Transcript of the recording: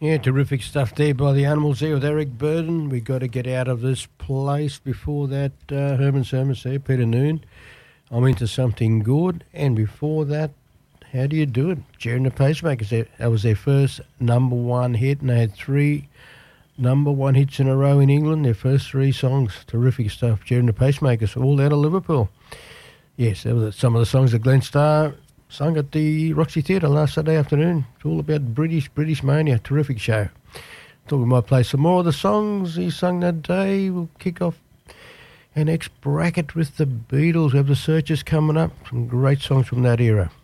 Yeah, terrific stuff there by the Animals there with Eric Burden. We got to get out of this place. Before that, Herman Sermons there, Peter Noon. I'm into something good. And before that, how do you do it? Jerry and the Pacemakers. That was their first number one hit, and they had 3 number one hits in a row in England. Their first 3 songs. Terrific stuff. Jerry and the Pacemakers, all out of Liverpool. Yes, that was some of the songs that Glenn Starr sung at the Roxy Theatre last Saturday afternoon. It's all about British Mania. Terrific show. Thought we might play some more of the songs he sung that day. We'll kick off an X bracket with the Beatles. We have the Searchers coming up. Some great songs from that era.